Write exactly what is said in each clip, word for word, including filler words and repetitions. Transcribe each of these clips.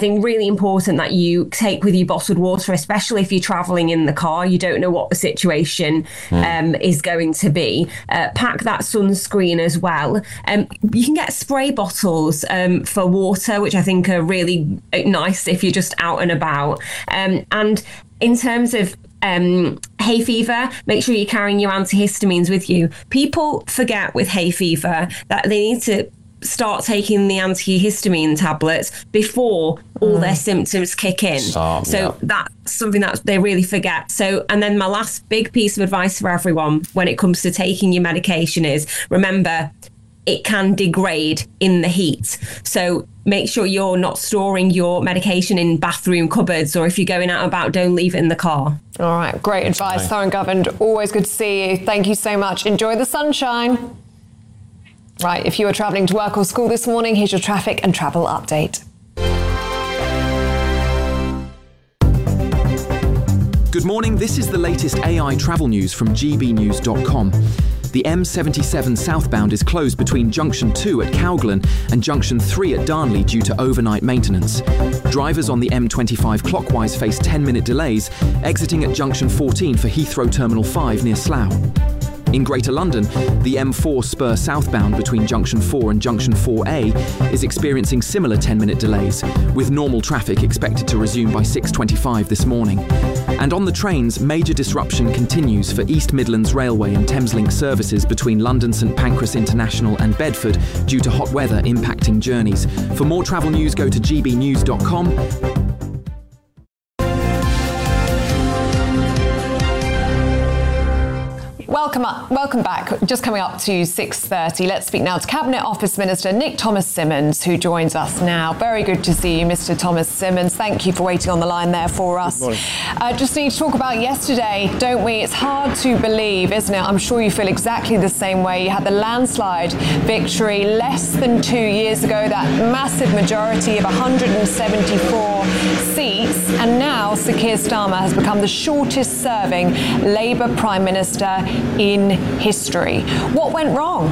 think really important that you take with you bottled water, especially if you're traveling in the car. You don't know what the situation mm. um, is going to be. Uh, pack that sunscreen as well. Um, you can get spray bottles um, for water, which I think are really nice if you're just out and about. Um, and in terms of Um, hay fever, make sure you're carrying your antihistamines with you. People forget with hay fever that they need to start taking the antihistamine tablets before all mm. their symptoms kick in. Stop, so yeah. that's something that they really forget. So, and then my last big piece of advice for everyone when it comes to taking your medication is, remember, it can degrade in the heat. So make sure you're not storing your medication in bathroom cupboards, or if you're going out and about, don't leave it in the car. All right, great advice, right. Thorin Govend. Always good to see you. Thank you so much. Enjoy the sunshine. Right, if you were travelling to work or school this morning, here's your traffic and travel update. Good morning, this is the latest A I travel news from g b news dot com. The M seventy-seven southbound is closed between Junction two at Cowglen and Junction three at Darnley due to overnight maintenance. Drivers on the M twenty-five clockwise face ten-minute delays, exiting at Junction fourteen for Heathrow Terminal five near Slough. In Greater London, the M four spur southbound between Junction four and Junction four A is experiencing similar ten-minute delays, with normal traffic expected to resume by six twenty-five this morning. And on the trains, major disruption continues for East Midlands Railway and Thameslink services between London St Pancras International and Bedford due to hot weather impacting journeys. For more travel news, go to g b news dot com. Welcome up, welcome back. Just coming up to six thirty. Let's speak now to Cabinet Office Minister Nick Thomas-Symonds, who joins us now. Very good to see you, Mister Thomas-Symonds. Thank you for waiting on the line there for us. Good morning. Uh, just need to talk about yesterday, don't we? It's hard to believe, isn't it? I'm sure you feel exactly the same way. You had the landslide victory less than two years ago, that massive majority of one hundred seventy-four seats, and now Sir Keir Starmer has become the shortest serving Labour Prime Minister in history. What went wrong?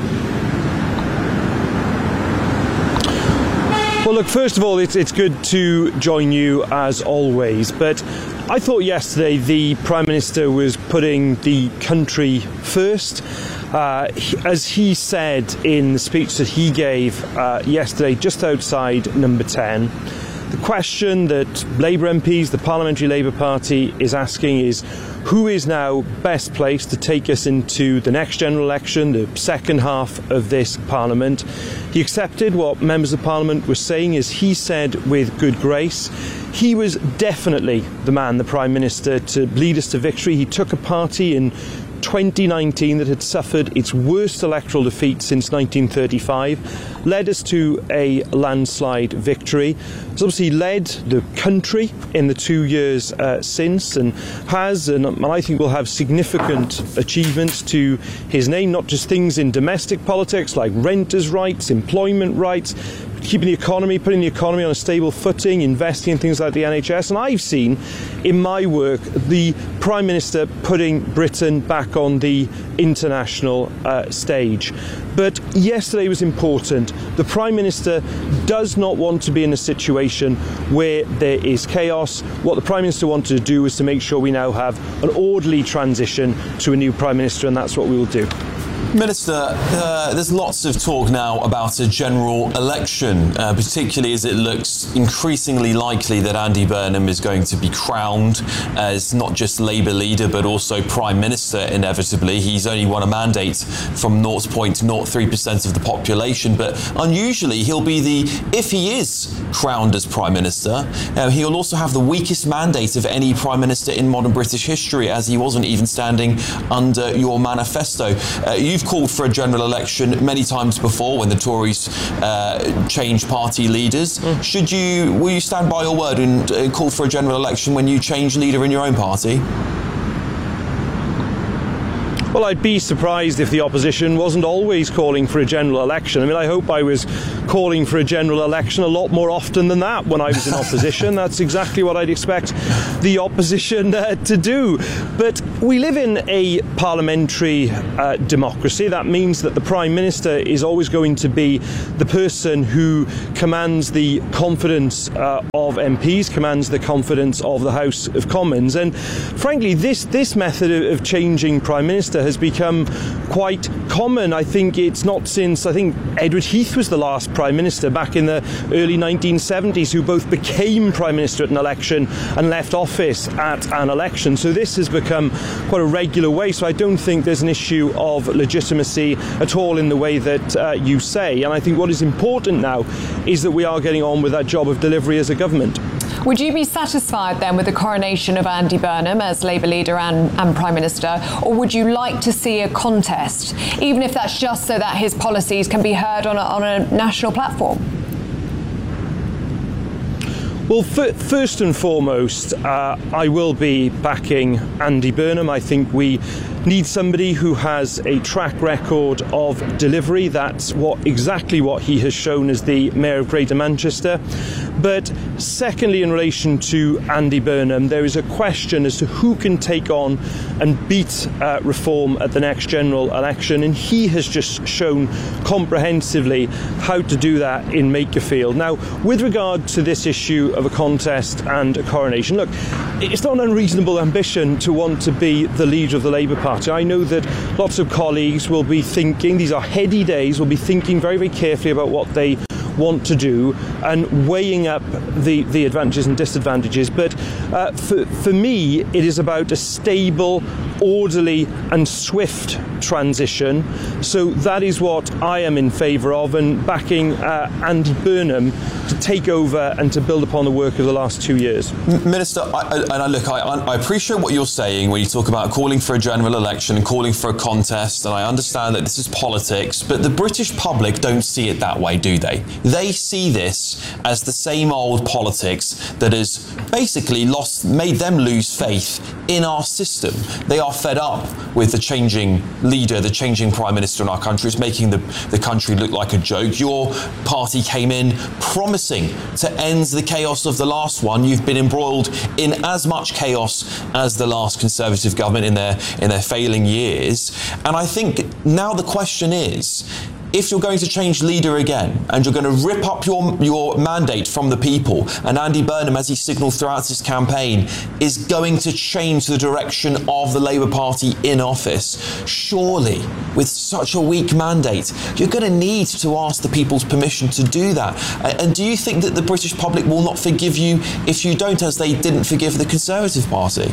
Well, look, first of all, it's, it's good to join you as always, but I thought yesterday the Prime Minister was putting the country first. Uh, he, as he said in the speech that he gave uh, yesterday just outside Number ten, the question that Labour M Ps, the Parliamentary Labour Party, is asking is, who is now best placed to take us into the next general election, the second half of this Parliament? He accepted what members of Parliament were saying, as he said with good grace. He was definitely the man, the Prime Minister, to lead us to victory. He took a party in twenty nineteen that had suffered its worst electoral defeat since nineteen thirty-five, led us to a landslide victory. Has obviously led the country in the two years uh, since, and has, and I think will have significant achievements to his name, not just things in domestic politics like renters' rights, employment rights, keeping the economy, putting the economy on a stable footing, investing in things like the N H S. And I've seen in my work the Prime Minister putting Britain back on the international uh, stage. But yesterday was important. The Prime Minister does not want to be in a situation where there is chaos. What the Prime Minister wanted to do was to make sure we now have an orderly transition to a new Prime Minister, and that's what we will do. Minister, uh, there's lots of talk now about a general election, uh, particularly as it looks increasingly likely that Andy Burnham is going to be crowned as not just Labour leader but also Prime Minister inevitably. He's only won a mandate from zero point zero three percent of the population, but unusually he'll be the, if he is crowned as Prime Minister, uh, he'll also have the weakest mandate of any Prime Minister in modern British history, as he wasn't even standing under your manifesto. Uh, you've called for a general election many times before when the Tories uh, changed party leaders. Mm. Should you, will you stand by your word and uh, call for a general election when you change leader in your own party? Well, I'd be surprised if the opposition wasn't always calling for a general election. I mean, I hope I was calling for a general election a lot more often than that when I was in opposition. That's exactly what I'd expect the opposition uh, to do. But we live in a parliamentary uh, democracy. That means that the Prime Minister is always going to be the person who commands the confidence uh, of M Ps, commands the confidence of the House of Commons. And frankly, this, this method of changing Prime Minister has become quite common. I think it's not since, I think Edward Heath was the last Prime Minister back in the early nineteen seventies who both became Prime Minister at an election and left office at an election. So this has become quite a regular way. So I don't think there's an issue of legitimacy at all in the way that uh, you say. And I think what is important now is that we are getting on with that job of delivery as a government. Would you be satisfied then with the coronation of Andy Burnham as Labour leader and, and Prime Minister, or would you like to see a contest, even if that's just so that his policies can be heard on a, on a national platform? Well, f- first and foremost, uh, I will be backing Andy Burnham. I think we need somebody who has a track record of delivery. That's what exactly what he has shown as the Mayor of Greater Manchester. But secondly, in relation to Andy Burnham, there is a question as to who can take on and beat uh, reform at the next general election, and he has just shown comprehensively how to do that in Makerfield. Now, with regard to this issue of a contest and a coronation, look, it's not an unreasonable ambition to want to be the leader of the Labour Party. I know that lots of colleagues will be thinking, these are heady days, will be thinking very, very carefully about what they want to do and weighing up the, the advantages and disadvantages. But uh, for, for me, it is about a stable, orderly and swift transition. So that is what I am in favour of, and backing uh, Andy Burnham to take over and to build upon the work of the last two years. Minister, I, and I look, I, I appreciate what you're saying when you talk about calling for a general election and calling for a contest, and I understand that this is politics, but the British public don't see it that way, do they? They see this as the same old politics that has basically lost, made them lose faith in our system. They are fed up with the changing leader, the changing Prime Minister in our country. It's making the, the country look like a joke. Your party came in promising to end the chaos of the last one. You've been embroiled in as much chaos as the last Conservative government in their in their failing years. And I think now the question is, if you're going to change leader again and you're going to rip up your your mandate from the people, and Andy Burnham, as he signalled throughout his campaign, is going to change the direction of the Labour Party in office, surely with such a weak mandate, you're going to need to ask the people's permission to do that. And do you think that the British public will not forgive you if you don't, as they didn't forgive the Conservative Party?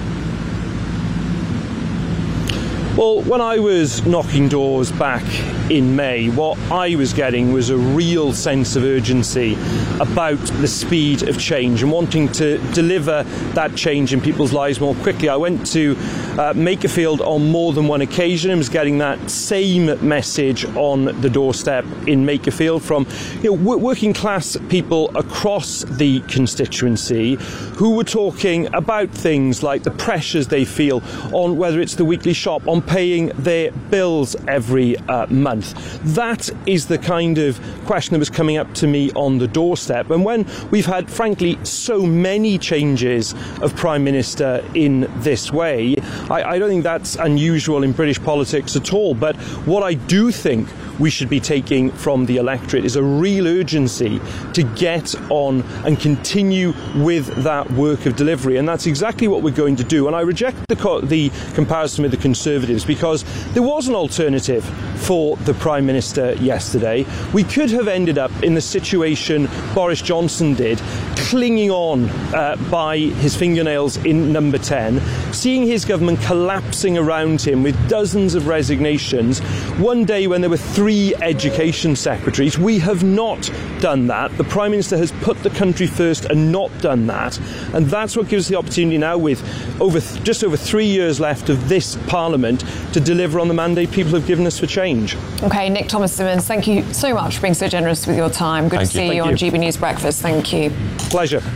Well, when I was knocking doors back in May, what I was getting was a real sense of urgency about the speed of change and wanting to deliver that change in people's lives more quickly. I went to uh, Makerfield on more than one occasion and was getting that same message on the doorstep in Makerfield from you know, w- working class people across the constituency who were talking about things like the pressures they feel on whether it's the weekly shop, on paying their bills every uh, month. That is the kind of question that was coming up to me on the doorstep. And when we've had, frankly, so many changes of Prime Minister in this way, I, I don't think that's unusual in British politics at all. But what I do think we should be taking from the electorate is a real urgency to get on and continue with that work of delivery. And that's exactly what we're going to do. And I reject the, co- the comparison with the Conservatives, because there was an alternative for the Prime Minister yesterday. We could have ended up in the situation Boris Johnson did, clinging on uh, by his fingernails in number ten, seeing his government collapsing around him with dozens of resignations. One day when there were three education secretaries, we have not done that. The Prime Minister has put the country first and not done that. And that's what gives us the opportunity now, with over th- just over three years left of this Parliament, to deliver on the mandate people have given us for change. OK, Nick Thomas-Symonds, thank you so much for being so generous with your time. Good Thank to you. see Thank you on you. G B News Breakfast. Thank you. Pleasure.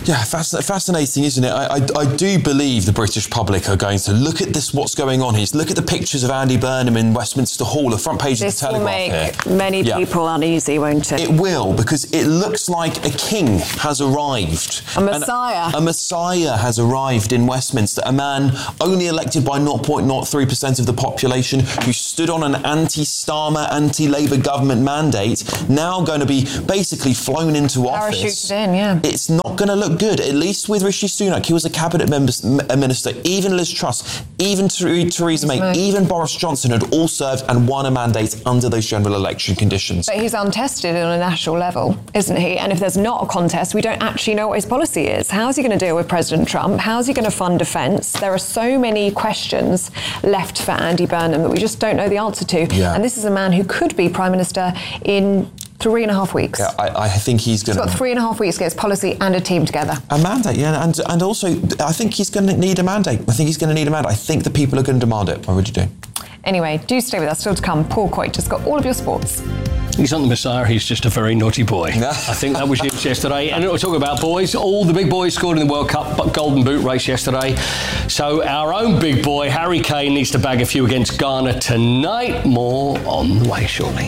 Yeah, fasc- fascinating, isn't it? I, I, I do believe the British public are going to look at this, what's going on here. Look at the pictures of Andy Burnham in Westminster Hall, the front page this of the Telegraph here. This will make many yeah. people uneasy, won't it? It will, because it looks like a king has arrived. A messiah. And a messiah has arrived in Westminster, a man only elected by zero point zero three percent of the population who stood on an anti-Starmer, anti-Labour government mandate, now going to be basically flown into office. Parachuted in, yeah. It's not going to look good, at least with Rishi Sunak. He was a cabinet member, a minister. Even Liz Truss, even Theresa May, right. even Boris Johnson had all served and won a mandate under those general election conditions. But he's untested on a national level, isn't he? And if there's not a contest, we don't actually know what his policy is. How's he going to deal with President Trump? How's he going to fund defence? There are so many questions left for Andy Burnham that we just don't know the answer to. Yeah. And this is a man who could be Prime Minister in three and a half weeks. Yeah, I, I think he's going to... He's got three and a half weeks to get his policy and a team together. A mandate, yeah, and and also I think he's going to need a mandate. I think he's going to need a mandate. I think the people are going to demand it. I really do. Anyway, do stay with us. Still to come, Paul Coit just got all of your sports. He's not the Messiah, he's just a very naughty boy. I think that was used yesterday. And we'll talk about boys. All the big boys scored in the World Cup Golden Boot race yesterday. So our own big boy, Harry Kane, needs to bag a few against Ghana tonight. More on the way shortly.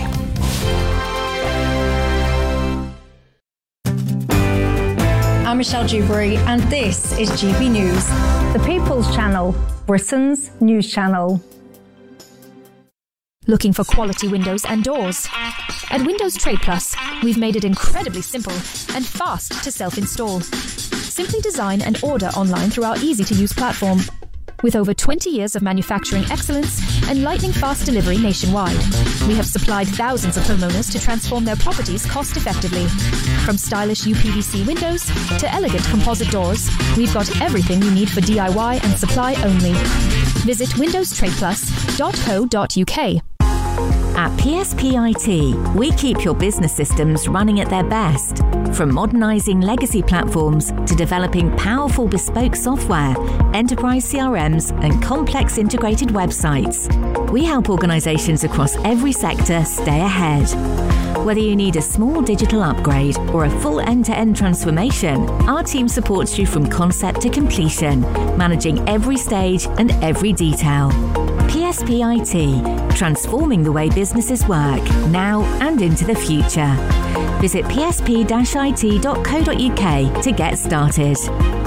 I'm Michelle Dewberry, and this is G B News, the People's Channel, Britain's news channel. Looking for quality windows and doors? At Windows Trade Plus, we've made it incredibly simple and fast to self-install. Simply design and order online through our easy-to-use platform. With over twenty years of manufacturing excellence and lightning-fast delivery nationwide, we have supplied thousands of homeowners to transform their properties cost-effectively. From stylish U P V C windows to elegant composite doors, we've got everything you need for D I Y and supply only. Visit windows trade plus dot co dot U K. At P S P I T, we keep your business systems running at their best. From modernising legacy platforms to developing powerful bespoke software, enterprise C R Ms and complex integrated websites, we help organisations across every sector stay ahead. Whether you need a small digital upgrade or a full end-to-end transformation, our team supports you from concept to completion, managing every stage and every detail. P S P I T, transforming the way businesses work, now and into the future. Visit p s p dash i t dot co dot u k to get started.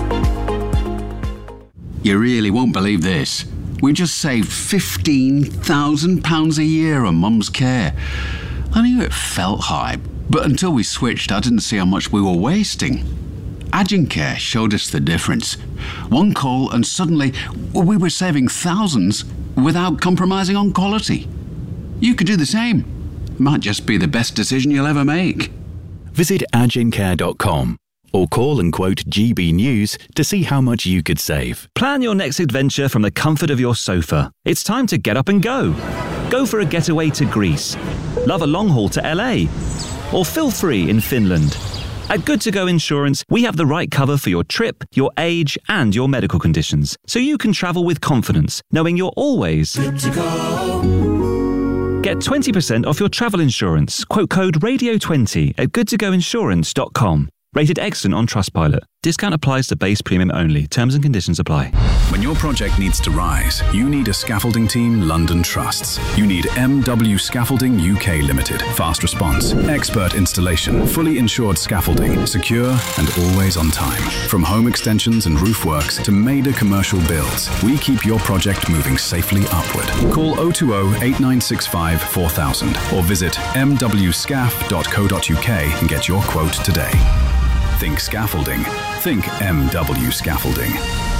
You really won't believe this. We just saved fifteen thousand pounds a year on Mum's care. I knew it felt high, but until we switched, I didn't see how much we were wasting. Agincare showed us the difference. One call and suddenly we were saving thousands without compromising on quality. You could do the same. Might just be the best decision you'll ever make. Visit agincare dot com or call and quote G B News to see how much you could save. Plan your next adventure from the comfort of your sofa. It's time to get up and go. Go for a getaway to Greece. Love a long haul to L A. Or feel free in Finland. At Good To Go Insurance, we have the right cover for your trip, your age, and your medical conditions, so you can travel with confidence, knowing you're always good to go. Get twenty percent off your travel insurance. Quote code radio twenty at good to go insurance dot com. Rated excellent on Trustpilot. Discount applies to base premium only. Terms and conditions apply. When your project needs to rise, you need a scaffolding team London trusts. You need M W Scaffolding U K Limited. Fast response, expert installation, fully insured scaffolding, secure and always on time. From home extensions and roof works to major commercial builds, we keep your project moving safely upward. Call oh two oh, eight nine six five, four thousand or visit m w scaf dot co dot u k and get your quote today. Think scaffolding. Think M W Scaffolding.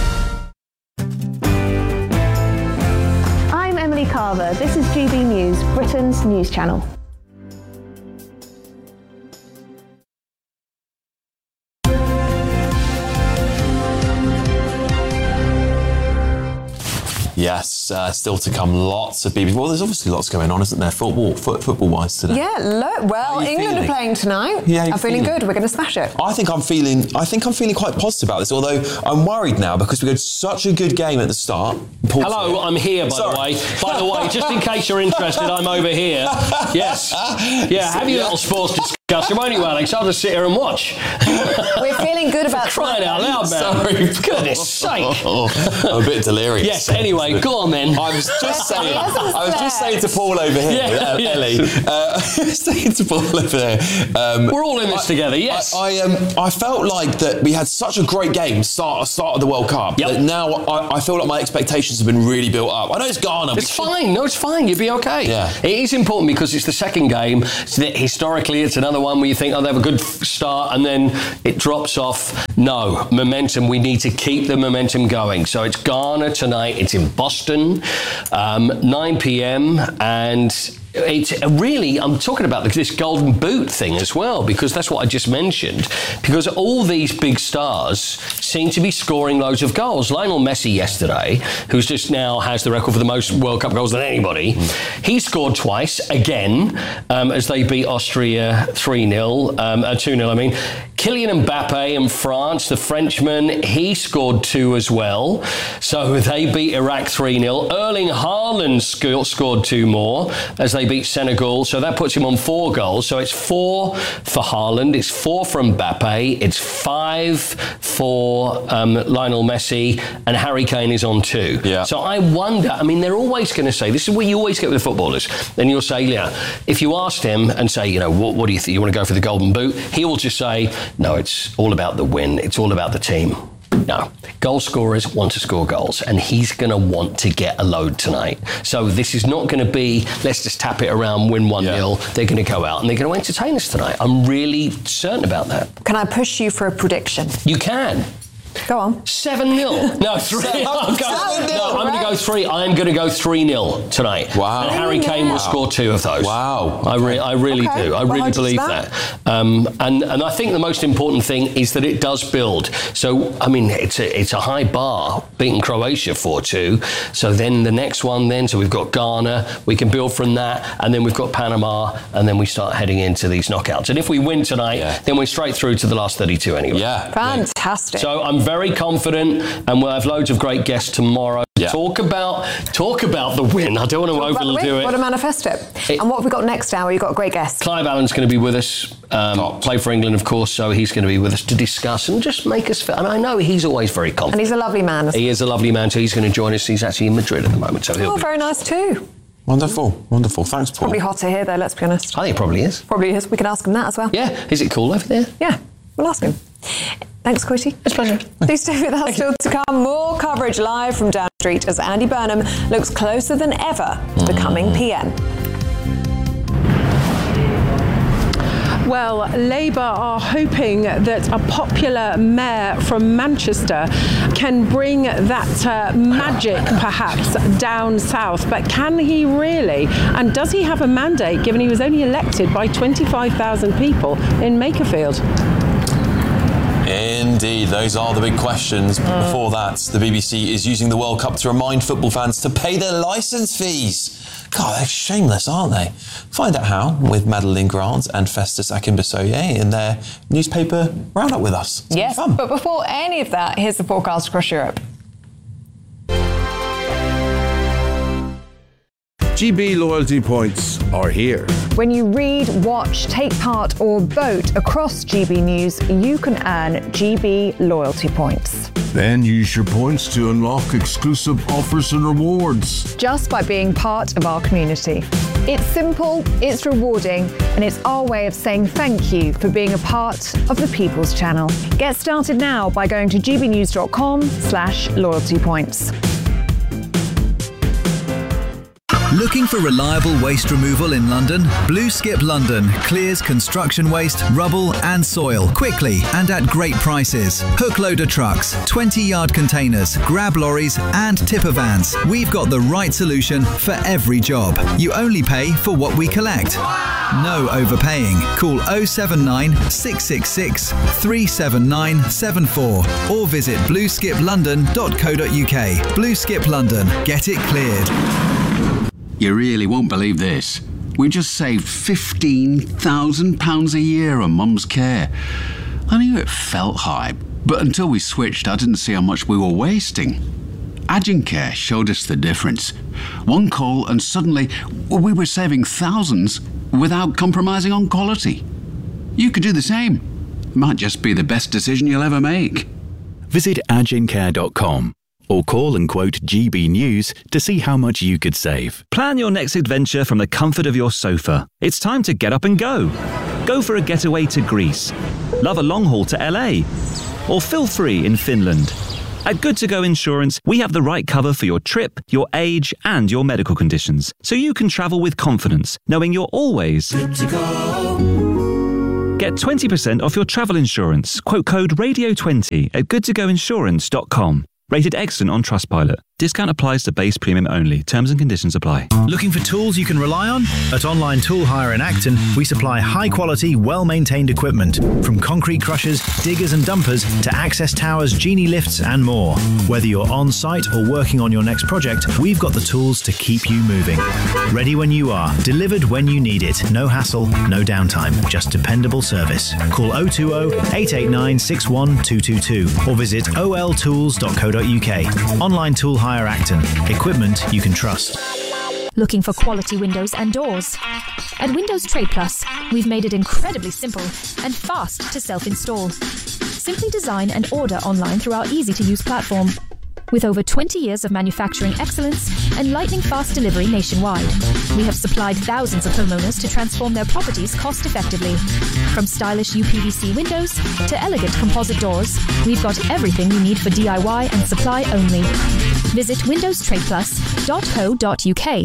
I'm Emily Carver. This is G B News, Britain's news channel. Yes, uh, still to come. Lots of B B C. Well, there's obviously lots going on, isn't there? Football, foot, football-wise today. Yeah. Lo- well, England feeling? are playing tonight. Yeah, I'm feeling, feeling good. We're going to smash it. I think I'm feeling. I think I'm feeling quite positive about this. Although I'm worried now because we had such a good game at the start. Paul Hello, here. I'm here. By Sorry. the way. By the way, just in case you're interested, I'm over here. Yes. Yeah. Have your little sports discussion, won't you, Alex? I'll just sit here and watch. We're feeling good good about For crying out loud, man. Sorry. For goodness sake. I'm a bit delirious. Yes, anyway, go on then. I was just saying, I was just saying to Paul over here, Yeah, uh, yes. Ellie, uh, saying to Paul over there. Um, We're all in this I, together, yes. I, I, um, I felt like that we had such a great game start, start of the World Cup Yep. that now I, I feel like my expectations have been really built up. I know it's Ghana. It's fine. No, it's fine. You'll be okay. Yeah. It is important because it's the second game. So that historically, it's another one where you think, oh, they have a good f- start and then it drops off. No, momentum. We need to keep the momentum going. So it's Ghana tonight. It's in Boston, um, nine p.m. and it's really, I'm talking about this golden boot thing as well, because that's what I just mentioned, because all these big stars seem to be scoring loads of goals. Lionel Messi yesterday, who's just now has the record for the most World Cup goals than anybody, mm. he scored twice, again, um, as they beat Austria three nil, um, uh, two nil, I mean. Kylian Mbappe in France, the Frenchman, he scored two as well. So they beat Iraq three nil. Erling Haaland sc- scored two more as they beat Senegal. So that puts him on four goals. So it's four for Haaland, it's four for Mbappe, it's five for um, Lionel Messi, and Harry Kane is on two. Yeah. So I wonder, I mean, they're always going to say, this is what you always get with the footballers. Then you'll say, yeah, if you asked him and say, you know, what, what do you think? You want to go for the golden boot? He will just say, no, it's all about the win. It's all about the team. No, goal scorers want to score goals, and he's going to want to get a load tonight. So this is not going to be, let's just tap it around, win one nil. Yeah. They're going to go out and they're going to entertain us tonight. I'm really certain about that. Can I push you for a prediction? You can. Go on. seven nil. No, three. I'm going, no, I'm going to go three. I'm going to go three nil tonight. Wow. And Harry Kane will score two of those. Wow. I, re- I really Okay. do. I Well, really how'd you believe start? that. Um, and, and I think the most important thing is that it does build. So, I mean, it's a, it's a high bar, beating Croatia four two. So then the next one then, so we've got Ghana, we can build from that, and then we've got Panama, and then we start heading into these knockouts. And if we win tonight, Yeah. then we're straight through to the last thirty-two anyway. Yeah. Fantastic. So I'm very confident, and we'll have loads of great guests tomorrow. Yeah. Talk about talk about the win. I don't want to Talk about the overdo win. it. What to manifest it. It- And what have we got next hour? You've got a great guest. Clive Allen's going to be with us, um, play for England, of course, so he's going to be with us to discuss and just make us feel. And I know he's always very And confident. he's a lovely man. He is a lovely man, so he's going to join us. He's actually in Madrid at the moment, so he'll Oh, be. very nice too. Wonderful. Wonderful. Thanks, Paul. Probably hotter here though, let's be honest. I think it probably is. Probably is. We can ask him that as well. Yeah. Is it cool over there? Yeah, we'll ask him. Thanks, Quitty. It's a pleasure. Please stay with us still to come. More coverage live from Down Street as Andy Burnham looks closer than ever to becoming P M. Well, Labour are hoping that a popular mayor from Manchester can bring that uh, magic perhaps down south. But can he really? And does he have a mandate, given he was only elected by twenty-five thousand people in Makerfield? Indeed, those are the big questions. But before that, the B B C is using the World Cup to remind football fans to pay their licence fees. God, they're shameless, aren't they? Find out how with Madeline Grant and Festus Akimbosoye in their newspaper roundup with us. It's Yes, fun. but before any of that, here's the forecast across Europe. G B loyalty points are here. When you read, watch, take part or vote across G B News, you can earn G B loyalty points. Then use your points to unlock exclusive offers and rewards. Just by being part of our community. It's simple, it's rewarding, and it's our way of saying thank you for being a part of the People's Channel. Get started now by going to gbnews.com slash loyalty points. Looking for reliable waste removal in London? Blue Skip London clears construction waste, rubble and soil quickly and at great prices. Hook loader trucks, twenty yard containers, grab lorries and tipper vans. We've got the right solution for every job. You only pay for what we collect. No overpaying. Call oh seven nine, six six six, three seven nine seven four or visit blue skip london dot co dot uk. Blue Skip London. Get it cleared. You really won't believe this. We just saved fifteen thousand pounds a year on Mum's care. I knew it felt high, but until we switched, I didn't see how much we were wasting. Agincare showed us the difference. One call and suddenly we were saving thousands without compromising on quality. You could do the same. Might just be the best decision you'll ever make. Visit agincare dot com or call and quote G B News to see how much you could save. Plan your next adventure from the comfort of your sofa. It's time to get up and go. Go for a getaway to Greece. Love a long haul to L A. Or feel free in Finland. At Good To Go Insurance, we have the right cover for your trip, your age, and your medical conditions, so you can travel with confidence, knowing you're always good to go. Get twenty percent off your travel insurance. Quote code radio twenty at good to go insurance dot com. Rated excellent on Trustpilot. Discount applies to base premium only. Terms and conditions apply. Looking for tools you can rely on? At Online Tool Hire in Acton, we supply high-quality, well-maintained equipment. From concrete crushers, diggers and dumpers, to access towers, genie lifts and more. Whether you're on-site or working on your next project, we've got the tools to keep you moving. Ready when you are. Delivered when you need it. No hassle, no downtime. Just dependable service. Call oh two oh, eight eight nine, six one two two two or visit o l tools dot co dot u k. Online Tool Hire Acton. Equipment you can trust. Looking for quality windows and doors? At Windows Trade Plus, we've made it incredibly simple and fast to self-install. Simply design and order online through our easy-to-use platform. With over twenty years of manufacturing excellence and lightning-fast delivery nationwide, we have supplied thousands of homeowners to transform their properties cost-effectively. From stylish U P V C windows to elegant composite doors, we've got everything you need for D I Y and supply only. Visit windows trade plus dot co dot u k.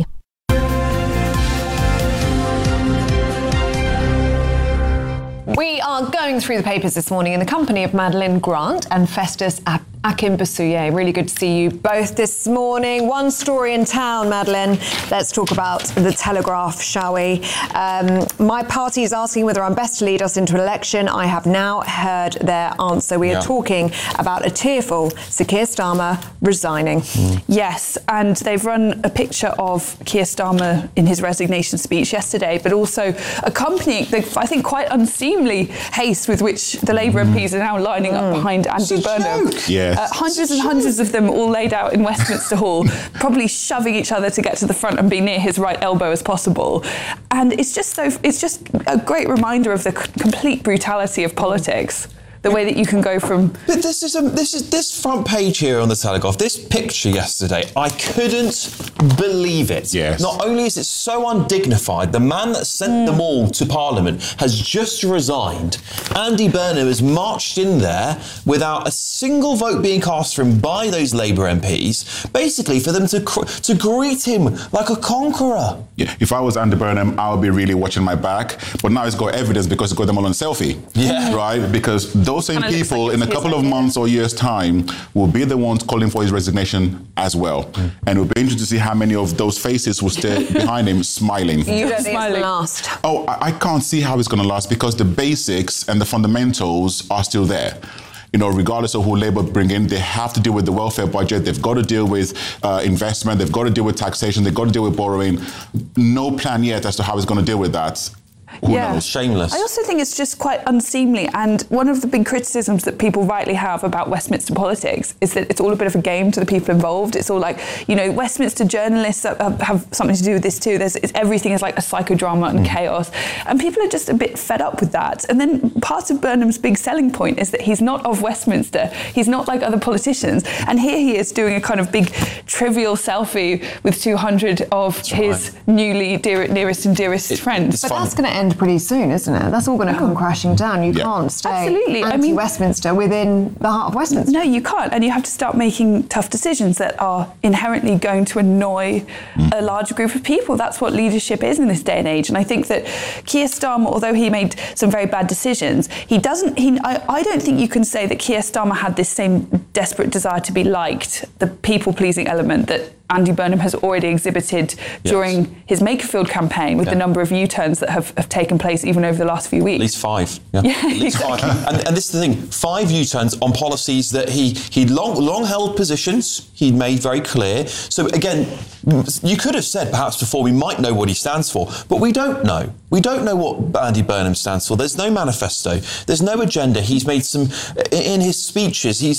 We are going through the papers this morning in the company of Madeline Grant and Festus Akinbusuye. Really good to see you both this morning. One story in town, Madeline. Let's talk about the Telegraph, shall we? Um, my party is asking whether I'm best to lead us into an election. I have now heard their answer. We yeah. are talking about a tearful Sir Keir Starmer resigning. Mm. Yes, and they've run a picture of Keir Starmer in his resignation speech yesterday, but also accompanying the, I think, quite unseemly haste with which the Labour mm. M Ps are now lining mm. up behind Andy Burnham. Yes. Uh, hundreds and hundreds of them all laid out in Westminster Hall, probably shoving each other to get to the front and be near his right elbow as possible. And it's just so it's just a great reminder of the c- complete brutality of politics. The way that you can go from... But this is, a, this is this front page here on the Telegraph, this picture yesterday, I couldn't believe it. Yes. Not only is it so undignified, the man that sent mm. them all to Parliament has just resigned. Andy Burnham has marched in there without a single vote being cast for him by those Labour M Ps, basically for them to cr- to greet him like a conqueror. Yeah, if I was Andy Burnham, I would be really watching my back. But now it's got evidence because it's got them all on selfie. Yeah. Right? Because those Those same people like in a couple of months or years' time will be the ones calling for his resignation as well. Mm. And it'll be interesting to see how many of those faces will stay behind him smiling. You don't think it's going to last? Oh, I, I can't see how it's going to last because the basics and the fundamentals are still there. You know, regardless of who Labour bring in, they have to deal with the welfare budget. They've got to deal with uh, investment. They've got to deal with taxation. They've got to deal with borrowing. No plan yet as to how it's going to deal with that. Who yeah. knows? Shameless. I also think it's just quite unseemly, and one of the big criticisms that people rightly have about Westminster politics is that it's all a bit of a game to the people involved. It's all like, you know, Westminster journalists have, have something to do with this too. There's it's, everything is like a psychodrama and mm. chaos, and people are just a bit fed up with that. And then part of Burnham's big selling point is that he's not of Westminster. He's not like other politicians, and here he is doing a kind of big trivial selfie with two hundred of that's his right. newly dear, nearest and dearest it, friends. But fun. That's going to end pretty soon, isn't it? That's all going to come oh. crashing down. You yeah. can't stay Absolutely. anti I mean, Westminster within the heart of Westminster. No, you can't. And you have to start making tough decisions that are inherently going to annoy mm. a large group of people. That's what leadership is in this day and age. And I think that Keir Starmer, although he made some very bad decisions, he doesn't, he, I, I don't think you can say that Keir Starmer had this same desperate desire to be liked, the people-pleasing element that Andy Burnham has already exhibited yes. during his Makerfield campaign with yeah. the number of U-turns that have, have taken place even over the last few weeks. At least five. Yeah, yeah At least exactly. five. And, and this is the thing, five U-turns on policies that he, he'd long, long held positions, he'd made very clear. So again, you could have said perhaps before we might know what he stands for, but we don't know. We don't know what Andy Burnham stands for. There's no manifesto. There's no agenda. He's made some, in his speeches, he's echoing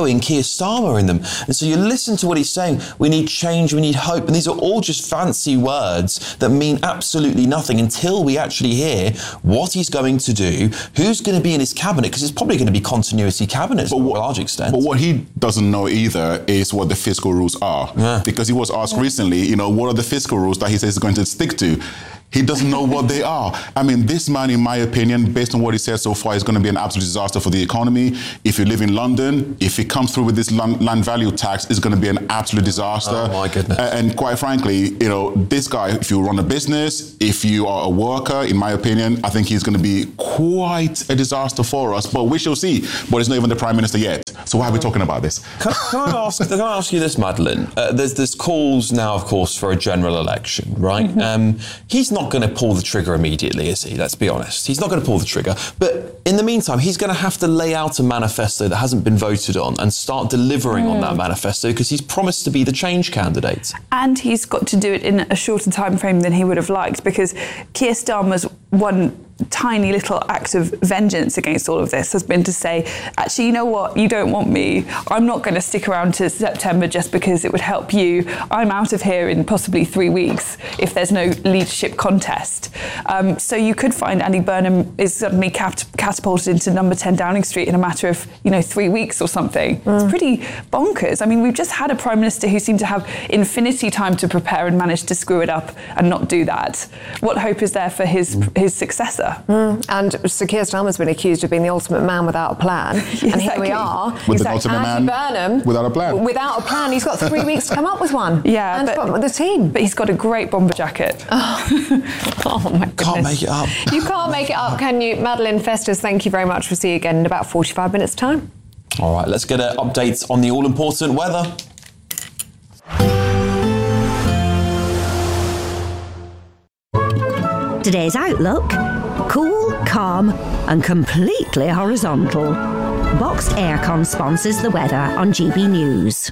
echoing Keir Starmer in them. And so you listen to what he's saying, we need change, we need hope, and these are all just fancy words that mean absolutely nothing until we actually hear what he's going to do, who's going to be in his cabinet, because it's probably going to be continuity cabinets to a large extent. But what he doesn't know either is what the fiscal rules are. Yeah. Because he was asked yeah. recently, you know, what are the fiscal rules that he says he's going to stick to? He doesn't know what they are. I mean, this man, in my opinion, based on what he said so far, is going to be an absolute disaster for the economy. If you live in London, if he comes through with this land, land value tax, it's going to be an absolute disaster. Oh, my goodness. And quite frankly, you know, this guy, if you run a business, if you are a worker, in my opinion, I think he's going to be quite a disaster for us. But we shall see. But he's not even the Prime Minister yet. So why are we talking about this? Can, can, I, ask, can I ask you this, Madeleine? Uh, there's, there's calls now, of course, for a general election, right? Mm-hmm. Um, he's not going to pull the trigger immediately, is he? Let's be honest. He's not going to pull the trigger. But in the meantime, he's going to have to lay out a manifesto that hasn't been voted on and start delivering mm. on that manifesto, because he's promised to be the change candidate. And he's got to do it in a shorter time frame than he would have liked, because Keir Starmer's one tiny little act of vengeance against all of this has been to say, actually, you know what, you don't want me, I'm not going to stick around to September just because it would help you. I'm out of here in possibly three weeks if there's no leadership contest. Um, so you could find Andy Burnham is suddenly cat- catapulted into number ten Downing Street in a matter of, you know, three weeks or something. Mm. It's pretty bonkers. I mean, we've just had a Prime Minister who seemed to have infinity time to prepare and managed to screw it up and not do that. What hope is there for his mm. his successor? Mm. And Sir Keir Starmer's been accused of being the ultimate man without a plan. Exactly. And here we are. With exactly. the ultimate Andy man Burnham, without a plan. Without a plan. He's got three weeks to come up with one. Yeah. And but, the team. But he's got a great bomber jacket. Oh, oh my goodness. Can't make it up. You can't make it up, can you? Madeleine Festus, thank you very much. We'll see you again in about forty-five minutes' time. All right, let's get an update on the all-important weather. Today's outlook: cool, calm and completely horizontal. Boxed Aircon sponsors the weather on G B News.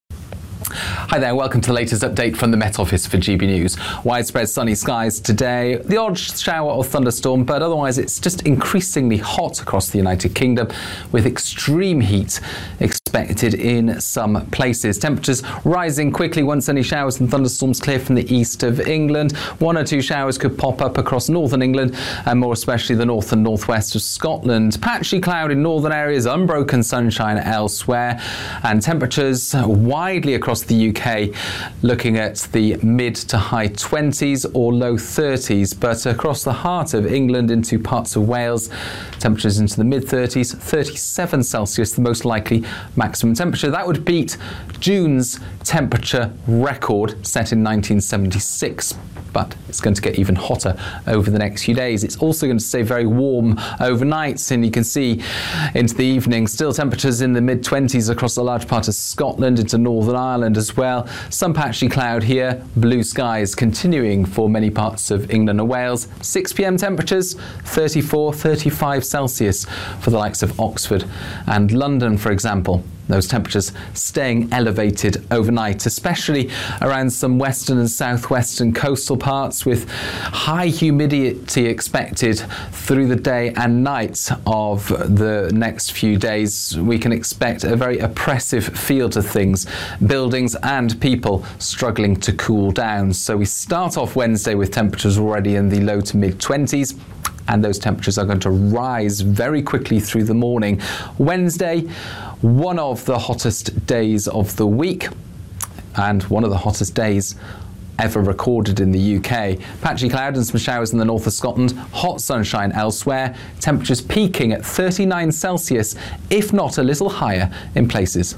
Hi there, welcome to the latest update from the Met Office for G B News. Widespread sunny skies today, the odd shower or thunderstorm, but otherwise it's just increasingly hot across the United Kingdom, with extreme heat expected in some places. Temperatures rising quickly once any showers and thunderstorms clear from the east of England. One or two showers could pop up across northern England and more especially the north and northwest of Scotland. Patchy cloud in northern areas, unbroken sunshine elsewhere, and temperatures widely across the U K looking at the mid to high twenties or low thirties, but across the heart of England into parts of Wales, temperatures into the mid thirties, thirty-seven Celsius, the most likely maximum temperature. That would beat June's temperature record set in nineteen seventy-six. But it's going to get even hotter over the next few days. It's also going to stay very warm overnight, and you can see into the evening still temperatures in the mid twenties across a large part of Scotland, into Northern Ireland as well. Some patchy cloud here, blue skies continuing for many parts of England and Wales. six p.m. temperatures thirty-four, thirty-five Celsius for the likes of Oxford and London, for example. Those temperatures staying elevated overnight, especially around some western and southwestern coastal parts, with high humidity expected through the day and night of the next few days. We can expect a very oppressive feel to things, buildings and people struggling to cool down. So we start off Wednesday with temperatures already in the low to mid twenties. And those temperatures are going to rise very quickly through the morning. Wednesday, one of the hottest days of the week and one of the hottest days ever recorded in the U K. Patchy cloud and some showers in the north of Scotland, hot sunshine elsewhere, temperatures peaking at thirty-nine Celsius, if not a little higher in places.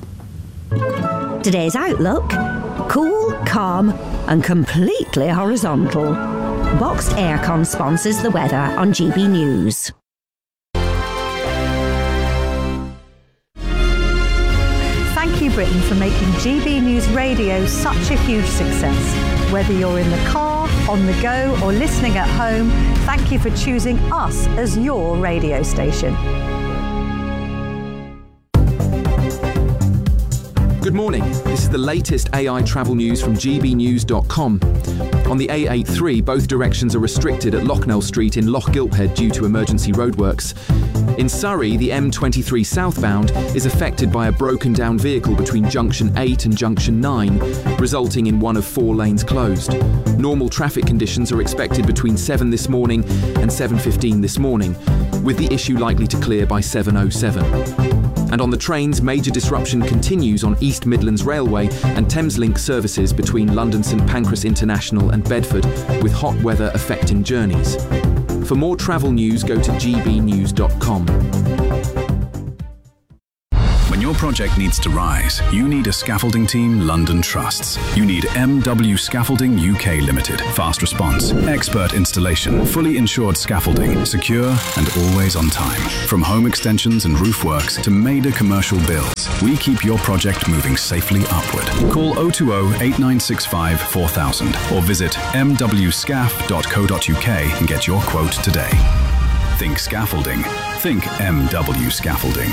Today's outlook: cool, calm and completely horizontal. Boxed Aircon sponsors the weather on G B News. Thank you, Britain, for making G B News Radio such a huge success. Whether you're in the car, on the go or listening at home, thank you for choosing us as your radio station. Good morning. This is the latest A I travel news from G B news dot com. On the A eighty-three, both directions are restricted at Locknell Street in Loch Gilphead due to emergency roadworks. In Surrey, the M twenty-three southbound is affected by a broken down vehicle between junction eight and junction nine, resulting in one of four lanes closed. Normal traffic conditions are expected between seven this morning and seven fifteen this morning, with the issue likely to clear by seven oh seven. And on the trains, major disruption continues on East Midlands Railway and Thameslink services between London St Pancras International and Bedford, with hot weather affecting journeys. For more travel news, go to g b news dot com. When your project needs to rise, you need a scaffolding team London trusts. You need M W Scaffolding U K Limited. Fast response, expert installation, fully insured scaffolding, secure and always on time. From home extensions and roof works to major commercial builds, we keep your project moving safely upward. Call oh two oh, eight nine six five, four thousand or visit m w scaff dot co dot u k and get your quote today. Think scaffolding. Think M W Scaffolding.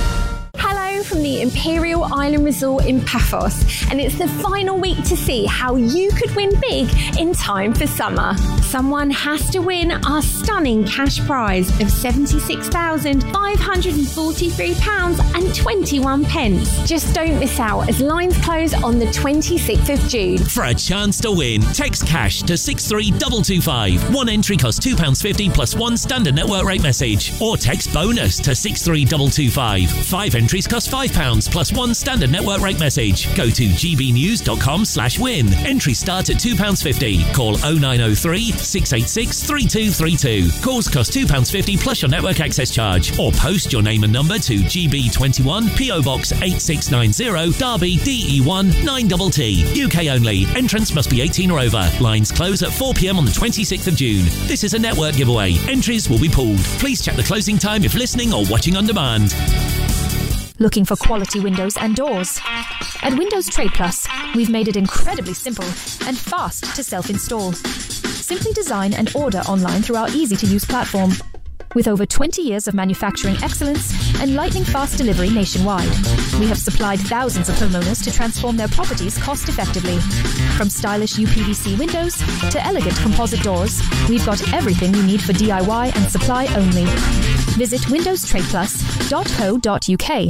From the Imperial Island Resort in Paphos, and it's the final week to see how you could win big in time for summer. Someone has to win our stunning cash prize of seventy-six thousand five hundred forty-three pounds and twenty-one pence. Just don't miss out as lines close on the twenty-sixth of June. For a chance to win, text cash to six three two two five. One entry costs two pounds fifty plus one standard network rate message. Or text bonus to six three two two five. Five entries cost five pounds plus one standard network rate message. Go to g b news dot com slash win. Entries start at two pounds fifty. Call oh nine oh three, six eight six, three two three two. Calls cost two pounds fifty plus your network access charge. Or post your name and number to G B twenty-one, P O Box eight six nine zero, Derby, D E one nine T T. U K only. Entrance must be eighteen or over. Lines close at four p m on the twenty-sixth of June. This is a network giveaway. Entries will be pooled. Please check the closing time if listening or watching on demand. Looking for quality windows and doors? At Windows Trade Plus, we've made it incredibly simple and fast to self-install. Simply design and order online through our easy-to-use platform. With over twenty years of manufacturing excellence and lightning-fast delivery nationwide, we have supplied thousands of homeowners to transform their properties cost-effectively. From stylish U P V C windows to elegant composite doors, we've got everything you need for D I Y and supply only. Visit windows trade plus dot co dot u k.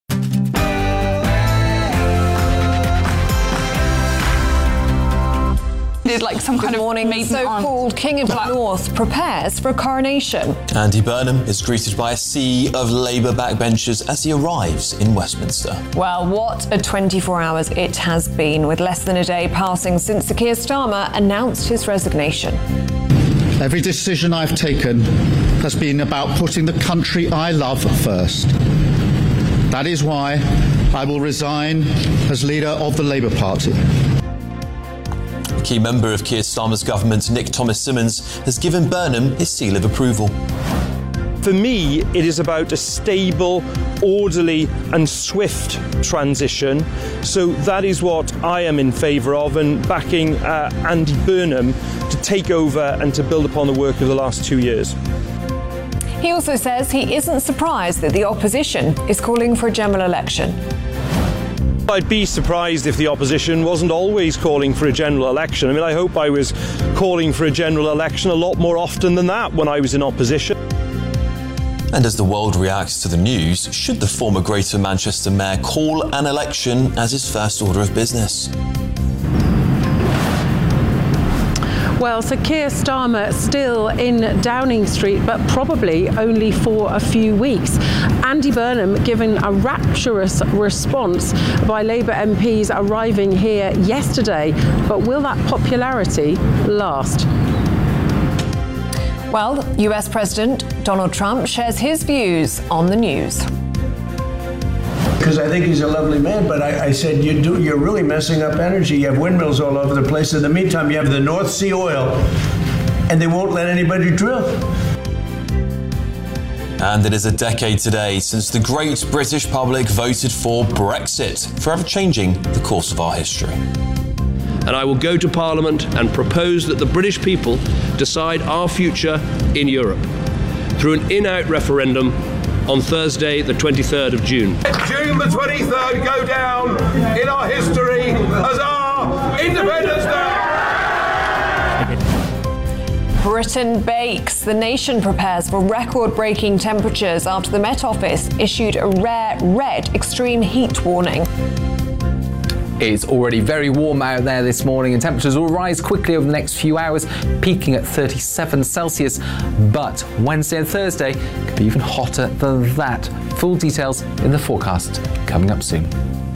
Did like some kind of morning so-called King of the North prepares for a coronation. Andy Burnham is greeted by a sea of Labour backbenchers as he arrives in Westminster. Well, what a twenty-four hours it has been, with less than a day passing since Sir Keir Starmer announced his resignation. Every decision I've taken has been about putting the country I love first. That is why I will resign as leader of the Labour Party. A key member of Keir Starmer's government, Nick Thomas-Symonds, has given Burnham his seal of approval. For me, it is about a stable, orderly and swift transition. So that is what I am in favour of, and backing uh, Andy Burnham to take over and to build upon the work of the last two years. He also says he isn't surprised that the opposition is calling for a general election. I'd be surprised if the opposition wasn't always calling for a general election. I mean, I hope I was calling for a general election a lot more often than that when I was in opposition. And as the world reacts to the news, should the former Greater Manchester Mayor call an election as his first order of business? Well, Sir Keir Starmer still in Downing Street, but probably only for a few weeks. Andy Burnham given a rapturous response by Labour M Ps arriving here yesterday. But will that popularity last? Well, U S President Donald Trump shares his views on the news. Because I think he's a lovely man, but I, I said, you do, you're really messing up energy. You have windmills all over the place. In the meantime, you have the North Sea oil, and they won't let anybody drill. And it is a decade today since the great British public voted for Brexit, forever changing the course of our history. And I will go to Parliament and propose that the British people decide our future in Europe through an in-out referendum on Thursday, the twenty-third of June. June the twenty-third go down in our history as our Independence Day. Britain bakes. The nation prepares for record-breaking temperatures after the Met Office issued a rare red extreme heat warning. It's already very warm out there this morning and temperatures will rise quickly over the next few hours, peaking at thirty-seven Celsius. But Wednesday and Thursday could be even hotter than that. Full details in the forecast coming up soon.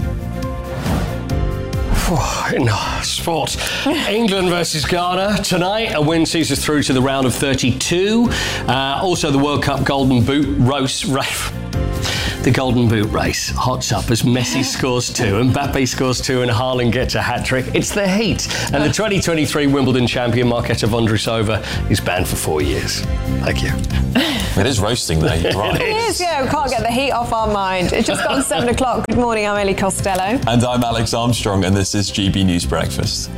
In sport, England versus Ghana tonight. A win sees us through to the round of thirty-two. Uh, also, the World Cup Golden Boot race. The Golden Boot race hots up as Messi scores two, Mbappe scores two, and Haaland gets a hat trick. It's the heat, and the twenty twenty-three Wimbledon champion Marketa Vondrousova is banned for four years. Thank you. It is roasting though. Right. It is, yeah. We can't get the heat off our mind. It's just gone seven o'clock. Good morning. I'm Ellie Costello, and I'm Alex Armstrong, and this is G B News Breakfast.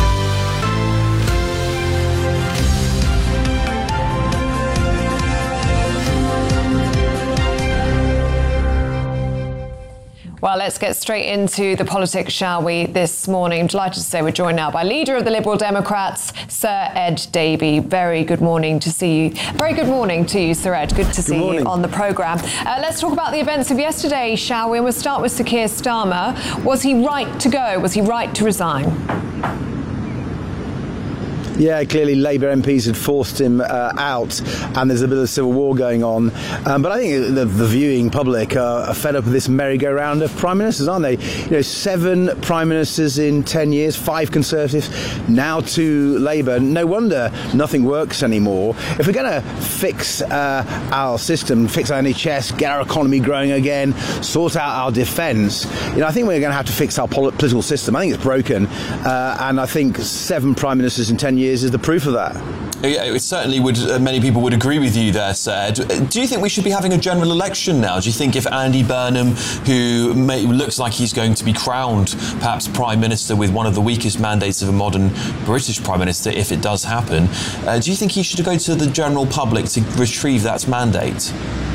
Well, let's get straight into the politics, shall we, this morning. I'm delighted to say we're joined now by leader of the Liberal Democrats, Sir Ed Davey. Very good morning to see you. Very good morning to you, Sir Ed. Good to see you on the programme. Uh, let's talk about the events of yesterday, shall we? And we'll start with Sir Keir Starmer. Was he right to go? Was he right to resign? Yeah, clearly Labour M Ps had forced him uh, out, and there's a bit of civil war going on. Um, but I think the, the viewing public are, are fed up with this merry-go-round of prime ministers, aren't they? You know, seven prime ministers in ten years, five Conservatives, now two Labour. No wonder nothing works anymore. If we're going to fix uh, our system, fix our N H S, get our economy growing again, sort out our defence, you know, I think we're going to have to fix our pol- political system. I think it's broken, uh, and I think seven prime ministers in ten years is the proof of that. Yeah, it certainly would. Uh, many people would agree with you there, Sir. Do you think we should be having a general election now? Do you think if Andy Burnham, who may, looks like he's going to be crowned perhaps Prime Minister with one of the weakest mandates of a modern British Prime Minister, if it does happen, uh, do you think he should go to the general public to retrieve that mandate?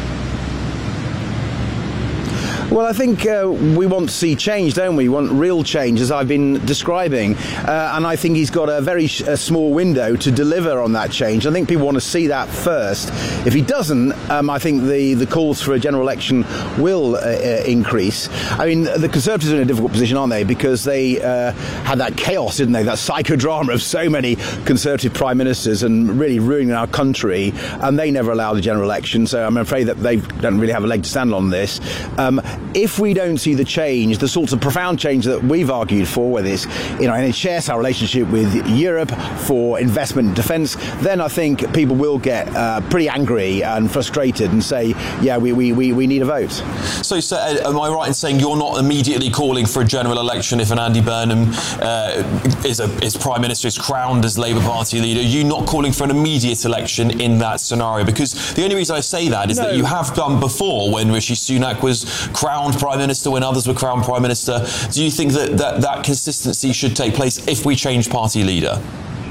Well, I think uh, we want to see change, don't we? We want real change, as I've been describing. Uh, and I think he's got a very sh- a small window to deliver on that change. I think people want to see that first. If he doesn't, um, I think the, the calls for a general election will uh, uh, increase. I mean, the Conservatives are in a difficult position, aren't they? Because they uh, had that chaos, didn't they? That psychodrama of so many Conservative prime ministers and really ruining our country. And they never allowed a general election. So I'm afraid that they don't really have a leg to stand on this. Um, If we don't see the change, the sorts of profound change that we've argued for, whether it's in our N H S, our relationship with Europe, for investment in defence, then I think people will get uh, pretty angry and frustrated and say, yeah, we, we, we, we need a vote. So, Sir Ed, am I right in saying you're not immediately calling for a general election if an Andy Burnham uh, is, a, is Prime Minister, is crowned as Labour Party leader? You're not calling for an immediate election in that scenario? Because the only reason I say that is no. that you have done before when Rishi Sunak was crowned Prime Minister, when others were crowned Prime Minister. Do you think that, that that consistency should take place if we change party leader?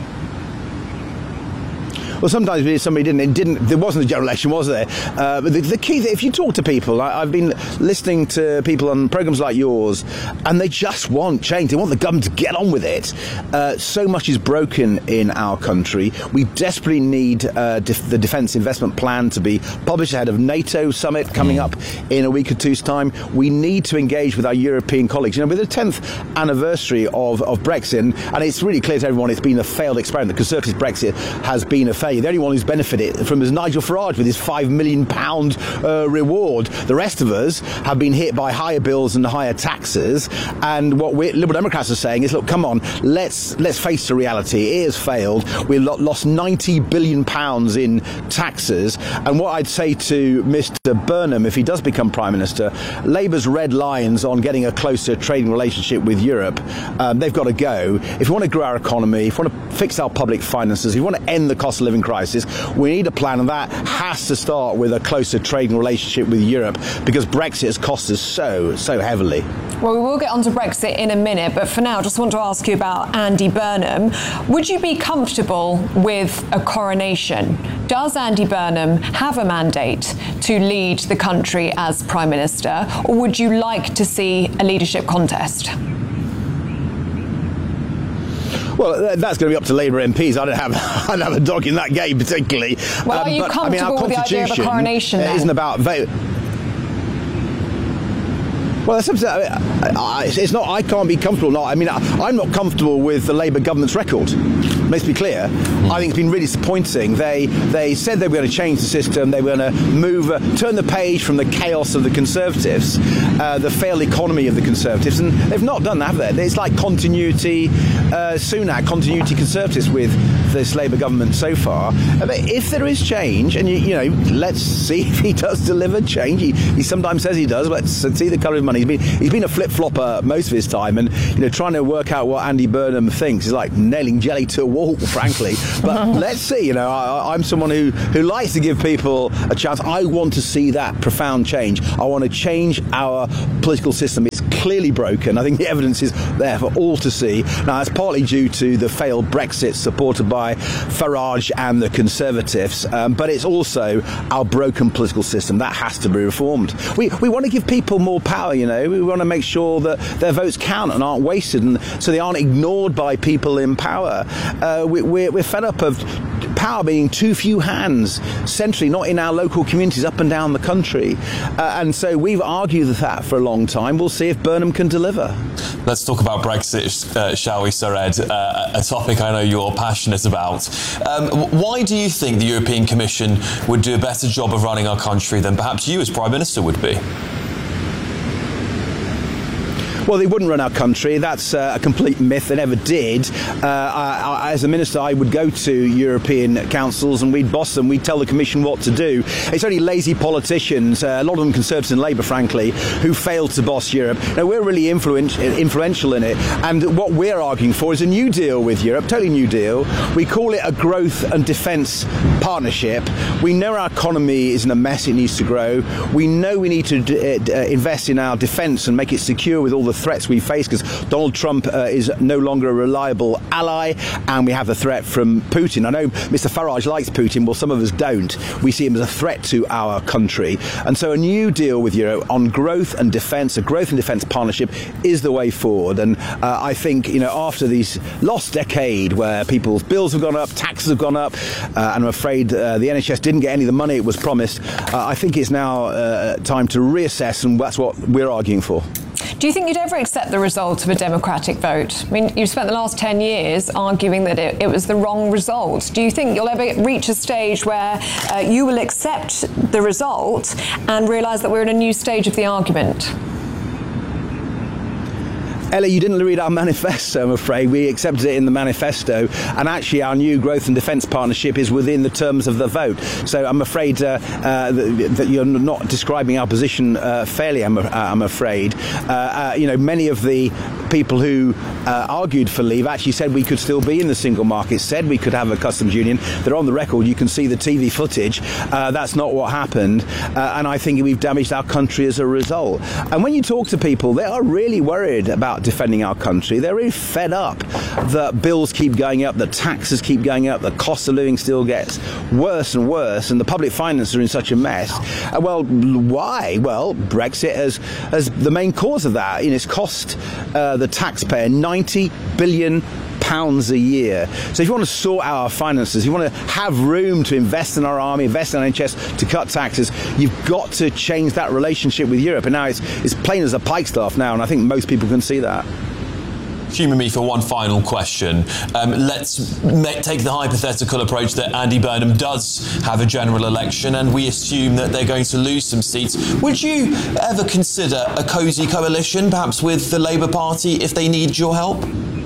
Well, sometimes somebody didn't. It didn't. There wasn't a general election, was there? Uh, but the, the key, if you talk to people, I, I've been listening to people on programmes like yours, and they just want change. They want the government to get on with it. Uh, so much is broken in our country. We desperately need uh, def- the Defence Investment Plan to be published ahead of NATO summit coming up in a week or two's time. We need to engage with our European colleagues. You know, with the tenth anniversary of, of Brexit, and it's really clear to everyone it's been a failed experiment. The Conservative Brexit has been a failure. The only one who's benefited from is Nigel Farage with his five million pound uh, reward. The rest of us have been hit by higher bills and higher taxes. And what we Liberal Democrats are saying is, look, come on, let's let's face the reality. It has failed. We've lost ninety billion pounds in taxes. And what I'd say to Mister Burnham, if he does become Prime Minister, Labour's red lines on getting a closer trading relationship with Europe, um, they've got to go. If we want to grow our economy, if we want to fix our public finances, if we want to end the cost of living crisis, we need a plan, and that has to start with a closer trading relationship with Europe, because Brexit has cost us so, so heavily. Well, we will get onto Brexit in a minute, but for now, I just want to ask you about Andy Burnham. Would you be comfortable with a coronation? Does Andy Burnham have a mandate to lead the country as Prime Minister, or would you like to see a leadership contest? Well, that's going to be up to Labour M Ps. I don't have, I don't have a dog in that game particularly. Well, um, are you but, comfortable I mean, with the idea of a coronation? It isn't about vote. Well, that's I, I, it's not. I can't be comfortable. Not. I mean, I, I'm not comfortable with the Labour government's record. Let's be clear. I think it's been really disappointing. They they said they were going to change the system. They were going to move, uh, turn the page from the chaos of the Conservatives, uh, the failed economy of the Conservatives, and they've not done that, have they? It's like continuity uh, Sunak, continuity Conservatives with this Labour government so far. I mean, if there is change, and you, you know, let's see if he does deliver change. He, he sometimes says he does. Let's see the colour of money. He's been he's been a flip flopper most of his time, and you know, trying to work out what Andy Burnham thinks is like nailing jelly to a wall, frankly. But let's see. You know, I, I'm someone who who likes to give people a chance. I want to see that profound change. I want to change our political system. It's clearly broken. I think the evidence is there for all to see. Now, that's partly due to the failed Brexit supported by Farage and the Conservatives, um, but it's also our broken political system that has to be reformed. We we want to give people more power. You know, we want to make sure that their votes count and aren't wasted, and so they aren't ignored by people in power. Uh, we, we're, we're fed up of power being too few hands centrally, not in our local communities up and down the country. Uh, and so we've argued that for a long time. We'll see if Burnham can deliver. Let's talk about Brexit, uh, shall we, Sir Ed? Uh, a topic I know you're passionate about. Um, why do you think the European Commission would do a better job of running our country than perhaps you as Prime Minister would be? Well, they wouldn't run our country. That's uh, a complete myth. They never did. Uh, I, I, as a minister, I would go to European councils and we'd boss them. We'd tell the Commission what to do. It's only lazy politicians, uh, a lot of them Conservatives and Labour, frankly, who fail to boss Europe. Now, we're really influent, influential in it. And what we're arguing for is a new deal with Europe, totally new deal. We call it a growth and defence partnership. We know our economy is in a mess. It needs to grow. We know we need to d- uh, invest in our defence and make it secure with all the threats we face, because Donald Trump uh, is no longer a reliable ally, and we have the threat from Putin. I know Mister Farage likes Putin. Well, some of us don't. We see him as a threat to our country. And so a new deal with Europe on growth and defence, a growth and defence partnership, is the way forward. And uh, I think, you know, after this lost decade where people's bills have gone up, taxes have gone up, uh, and I'm afraid uh, the N H S didn't get any of the money it was promised, uh, I think it's now uh, time to reassess, and that's what we're arguing for. Do you think you'd ever accept the result of a democratic vote? I mean, you've spent the last ten years arguing that it, it was the wrong result. Do you think you'll ever reach a stage where uh, you will accept the result and realise that we're in a new stage of the argument? Ellie, you didn't read our manifesto, I'm afraid. We accepted it in the manifesto, and actually our new growth and defence partnership is within the terms of the vote. So I'm afraid uh, uh, that, that you're not describing our position uh, fairly, I'm, uh, I'm afraid. Uh, uh, you know, many of the people who uh, argued for leave actually said we could still be in the single market, said we could have a customs union. They're on the record. You can see the T V footage. Uh, that's not what happened. Uh, and I think we've damaged our country as a result. And when you talk to people, they are really worried about defending our country. They're really fed up that bills keep going up, that taxes keep going up, the cost of living still gets worse and worse, and the public finances are in such a mess. Uh, well, why? Well, Brexit has, has the main cause of that. You know, it's cost uh, the taxpayer ninety billion pounds a year. So if you want to sort out our finances, you want to have room to invest in our army, invest in N H S, to cut taxes, you've got to change that relationship with Europe. And now it's, it's plain as a pikestaff now, and I think most people can see that. Humour me for one final question. Um, let's make, take the hypothetical approach that Andy Burnham does have a general election, and we assume that they're going to lose some seats. Would you ever consider a cosy coalition, perhaps with the Labour Party, if they need your help?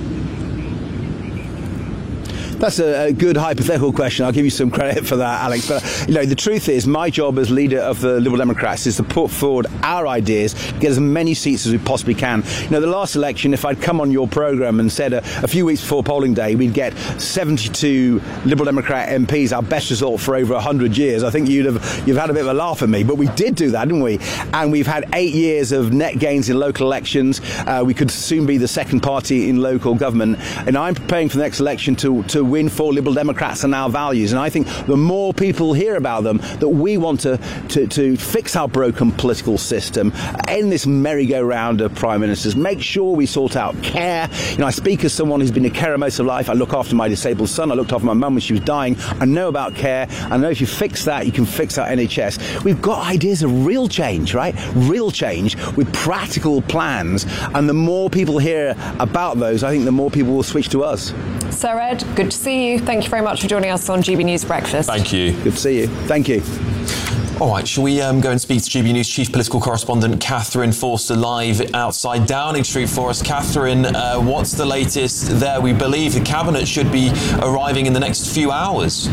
That's a, a good hypothetical question. I'll give you some credit for that, Alex. But, you know, the truth is my job as leader of the Liberal Democrats is to put forward our ideas, get as many seats as we possibly can. You know, the last election, if I'd come on your programme and said a, a few weeks before polling day we'd get seventy-two Liberal Democrat M Ps, our best result for over one hundred years, I think you'd have you've had a bit of a laugh at me. But we did do that, didn't we? And we've had eight years of net gains in local elections. Uh, we could soon be the second party in local government. And I'm preparing for the next election to, to win for Liberal Democrats and our values. And I think the more people hear about them, that we want to, to, to fix our broken political system, end this merry-go-round of prime ministers, make sure we sort out care. You know, I speak as someone who's been a carer most of life. I look after my disabled son. I looked after my mum when she was dying. I know about care. I know if you fix that, you can fix our N H S. We've got ideas of real change, right? Real change with practical plans. And the more people hear about those, I think the more people will switch to us. Sir Ed, good to see you. Thank you very much for joining us on G B News Breakfast. Thank you. Good to see you. Thank you. All right, shall we um, go and speak to G B News chief political correspondent Catherine Forster live outside Downing Street for us. Catherine, uh, what's the latest there? We believe the Cabinet should be arriving in the next few hours.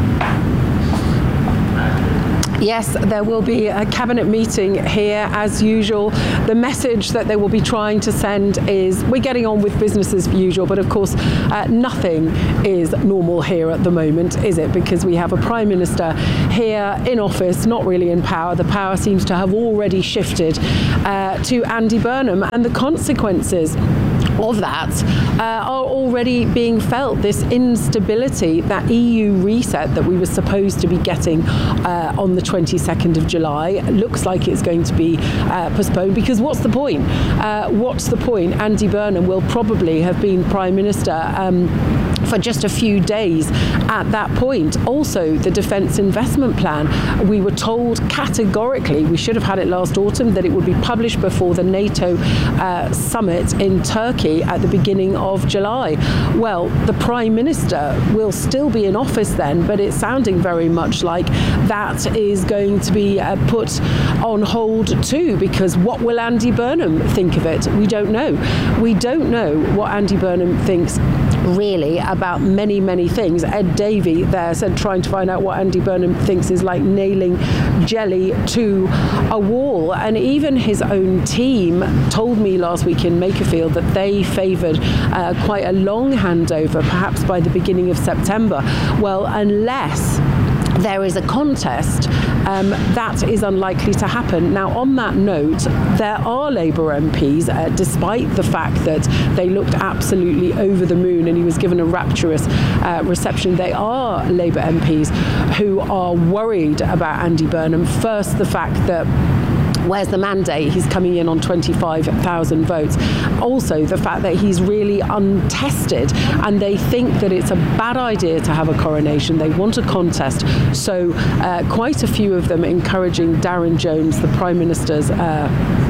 Yes, there will be a cabinet meeting here as usual. The message that they will be trying to send is we're getting on with business as usual, but of course uh, nothing is normal here at the moment, is it? Because we have a Prime Minister here in office, not really in power. The power seems to have already shifted uh, to Andy Burnham, and the consequences of that uh, are already being felt. This instability, that E U reset that we were supposed to be getting uh, on the twenty-second of July, looks like it's going to be uh, postponed, because what's the point? Uh, what's the point? Andy Burnham will probably have been Prime Minister um, for just a few days at that point. Also, the Defence Investment Plan, we were told categorically, we should have had it last autumn, that it would be published before the NATO uh, summit in Turkey at the beginning of July. Well, the Prime Minister will still be in office then, but it's sounding very much like that is going to be uh, put on hold too, because what will Andy Burnham think of it? We don't know. We don't know what Andy Burnham thinks really about many, many things. Ed Davey there said trying to find out what Andy Burnham thinks is like nailing jelly to a wall. And even his own team told me last week in Makerfield that they favoured uh, quite a long handover, perhaps by the beginning of September. Well, unless there is a contest, um, that is unlikely to happen. Now, on that note, there are Labour M Ps, uh, despite the fact that they looked absolutely over the moon and he was given a rapturous uh, reception, they are Labour M Ps who are worried about Andy Burnham. First, the fact that where's the mandate? He's coming in on twenty-five thousand votes. Also, the fact that he's really untested, and they think that it's a bad idea to have a coronation. They want a contest. So uh, quite a few of them encouraging Darren Jones, the Prime Minister's uh,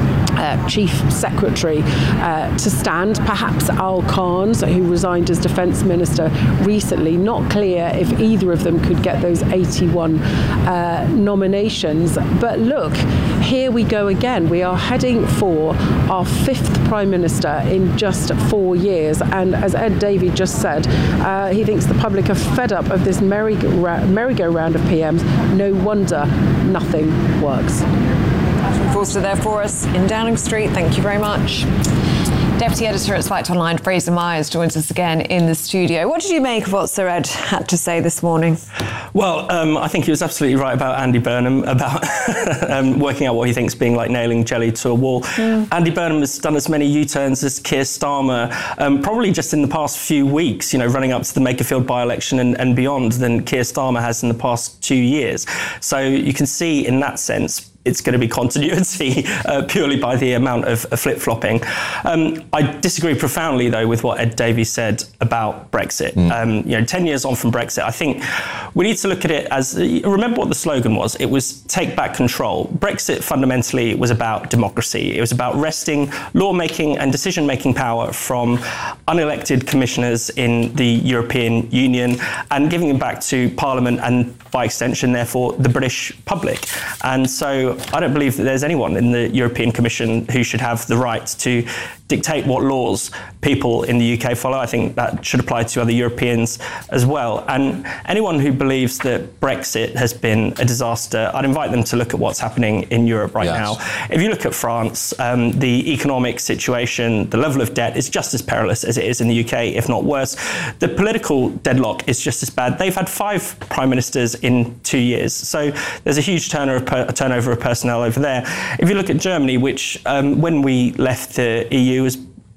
Uh, Chief Secretary, uh, to stand. Perhaps Al Carnes, who resigned as Defence Minister recently. Not clear if either of them could get those eighty-one uh, nominations. But look, here we go again. We are heading for our fifth Prime Minister in just four years. And as Ed Davey just said, uh, he thinks the public are fed up of this merry-go- merry-go-round of P Ms. No wonder nothing works. Forster there for us in Downing Street. Thank you very much. Deputy Editor at Spiked Online, Fraser Myers, joins us again in the studio. What did you make of what Sir Ed had to say this morning? Well, um, I think he was absolutely right about Andy Burnham, about um, working out what he thinks being like nailing jelly to a wall. Mm. Andy Burnham has done as many U-turns as Keir Starmer, um, probably just in the past few weeks, you know, running up to the Makerfield by-election and, and beyond, than Keir Starmer has in the past two years. So you can see in that sense, it's going to be continuity uh, purely by the amount of, of flip-flopping. Um, I disagree profoundly, though, with what Ed Davey said about Brexit. Mm. Um, you know, ten years on from Brexit, I think we need to look at it as, remember what the slogan was. It was take back control. Brexit fundamentally was about democracy. It was about wresting lawmaking and decision-making power from unelected commissioners in the European Union and giving it back to Parliament and, by extension, therefore, the British public. And so I don't believe that there's anyone in the European Commission who should have the right to dictate what laws people in the U K follow. I think that should apply to other Europeans as well. And anyone who believes that Brexit has been a disaster, I'd invite them to look at what's happening in Europe right yes. now. If you look at France, um, the economic situation, the level of debt is just as perilous as it is in the U K, if not worse. The political deadlock is just as bad. They've had five prime ministers in two years. So there's a huge turnover of, per- turnover of personnel over there. If you look at Germany, which um, when we left the E U was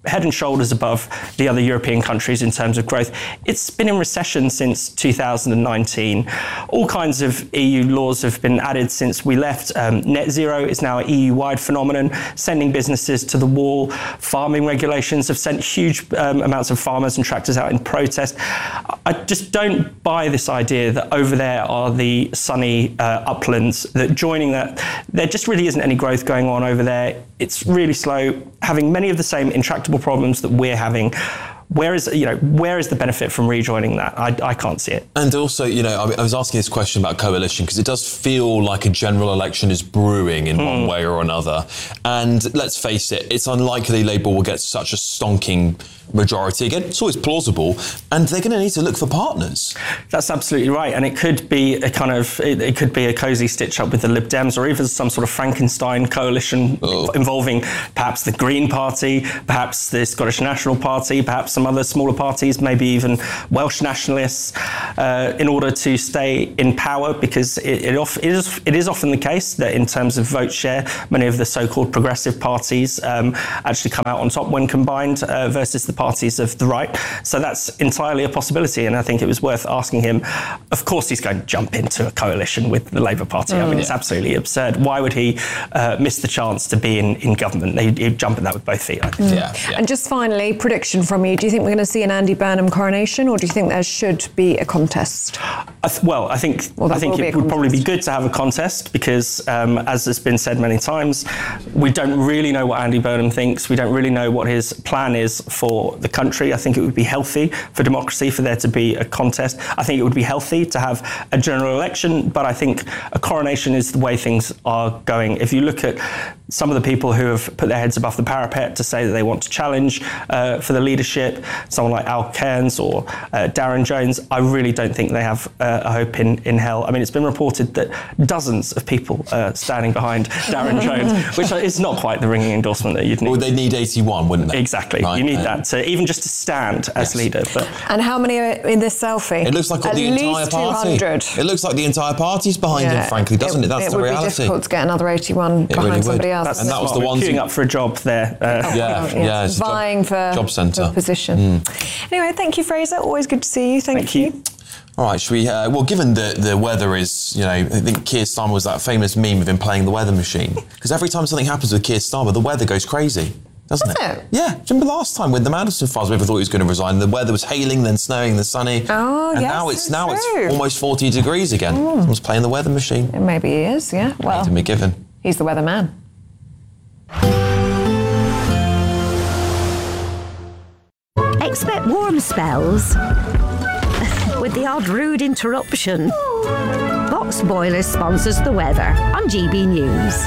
head and shoulders above the other European countries in terms of growth. It's been in recession since two thousand nineteen. All kinds of E U laws have been added since we left. Um, net zero is now an E U-wide phenomenon, sending businesses to the wall. Farming regulations have sent huge um, amounts of farmers and tractors out in protest. I just don't buy this idea that over there are the sunny uh, uplands, that joining that, there just really isn't any growth going on over there. It's really slow, having many of the same intractable problems that we're having. Where is, you know, where is the benefit from rejoining that? I, I can't see it. And also, you know, I, I was asking this question about coalition because it does feel like a general election is brewing in mm. one way or another. And let's face it, it's unlikely Labour will get such a stonking majority. Again, it's always plausible, and they're going to need to look for partners. That's absolutely right, and it could be a kind of it, it could be a cosy stitch up with the Lib Dems, or even some sort of Frankenstein coalition oh. involving perhaps the Green Party, perhaps the Scottish National Party, perhaps some other smaller parties, maybe even Welsh nationalists, uh, in order to stay in power, because it, it, off, it, is, it is often the case that in terms of vote share, many of the so-called progressive parties um, actually come out on top when combined uh, versus the parties of the right. So that's entirely a possibility, and I think it was worth asking him. Of course he's going to jump into a coalition with the Labour Party. Mm. I mean, it's absolutely absurd. Why would he uh, miss the chance to be in, in government? He'd, he'd jump at that with both feet, I think. Mm. Yeah, yeah. And just finally, prediction from you. Do you think we're going to see an Andy Burnham coronation, or do you think there should be a contest? I th- well, I think, well, I think it would probably be good to have a contest because, um, as has been said many times, we don't really know what Andy Burnham thinks. We don't really know what his plan is for the country. I think it would be healthy for democracy for there to be a contest. I think it would be healthy to have a general election, but I think a coronation is the way things are going. If you look at some of the people who have put their heads above the parapet to say that they want to challenge uh, for the leadership, someone like Al Cairns or uh, Darren Jones, I really don't think they have uh, a hope in, in hell. I mean, it's been reported that dozens of people are standing behind Darren Jones, which is not quite the ringing endorsement that you'd need. Well, they'd need eighty-one, wouldn't they? Exactly. Right. You need that to even just to stand as yes. leader. But and how many are in this selfie? It looks like At the entire party. two hundred. It looks like the entire party's behind yeah. him, frankly, doesn't it? it? That's it the reality. It would be difficult to get another eighty-one it behind really somebody else. That's and that was the one queuing thing. up for a job there. Uh, oh, yeah, yeah, yeah. vying job, for job centre for position. Mm. Anyway, thank you, Fraser. Always good to see you. Thank, thank you. you. All right, should we? Uh, well, given the the weather is, you know, I think Keir Starmer was that famous meme of him playing the weather machine. Because every time something happens with Keir Starmer, the weather goes crazy. Doesn't Does it? it? Yeah. Do you remember last time when the Madison fires, we ever thought he was going to resign? The weather was hailing, then snowing, then sunny. Oh, and yes, now it's now true. it's almost forty degrees again. Mm. Someone's playing the weather machine. Maybe he is. Yeah. Well, to be given. He's the weatherman. Expect warm spells with the odd rude interruption. Box Boilers sponsors the weather on G B News.